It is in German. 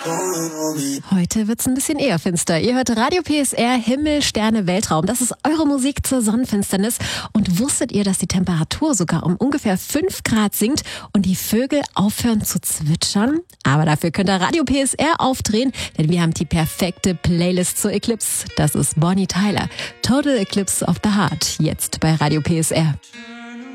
Heute wird's ein bisschen eher finster. Ihr hört Radio PSR, Himmel, Sterne, Weltraum. Das ist eure Musik zur Sonnenfinsternis. Und wusstet ihr, dass die Temperatur sogar um ungefähr 5 Grad sinkt und die Vögel aufhören zu zwitschern? Aber dafür könnt ihr Radio PSR aufdrehen, denn wir haben die perfekte Playlist zur Eclipse. Das ist Bonnie Tyler. Total Eclipse of the Heart. Jetzt bei Radio PSR.